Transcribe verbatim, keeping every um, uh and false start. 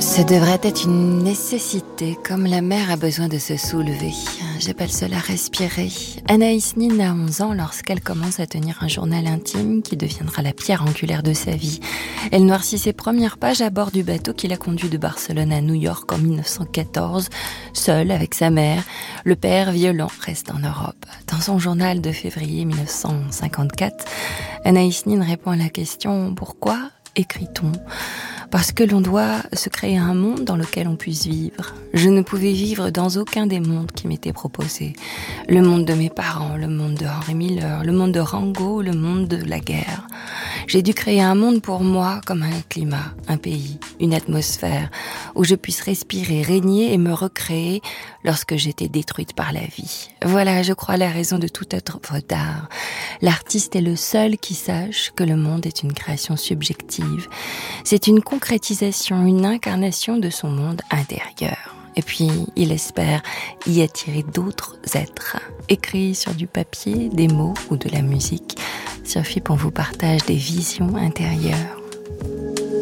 Ce devrait être une nécessité, comme la mer a besoin de se soulever. J'appelle cela respirer. Anaïs Nin a onze ans lorsqu'elle commence à tenir un journal intime qui deviendra la pierre angulaire de sa vie. Elle noircit ses premières pages à bord du bateau qui l'a conduit de Barcelone à New York en mille neuf cent quatorze, seule avec sa mère. Le père, violent, reste en Europe. Dans son journal de février mille neuf cent cinquante-quatre, Anaïs Nin répond à la question « Pourquoi écrit-on ?» Parce que l'on doit se créer un monde dans lequel on puisse vivre. Je ne pouvais vivre dans aucun des mondes qui m'étaient proposés. Le monde de mes parents, le monde de Henry Miller, le monde de Rango, le monde de la guerre. J'ai dû créer un monde pour moi comme un climat, un pays, une atmosphère où je puisse respirer, régner et me recréer lorsque j'étais détruite par la vie. Voilà, je crois, la raison de tout œuvre d'art. L'artiste est le seul qui sache que le monde est une création subjective. C'est une concrétisation, une incarnation de son monde intérieur. Et puis, il espère y attirer d'autres êtres, écrits sur du papier, des mots ou de la musique. Sophie, on vous partage des visions intérieures.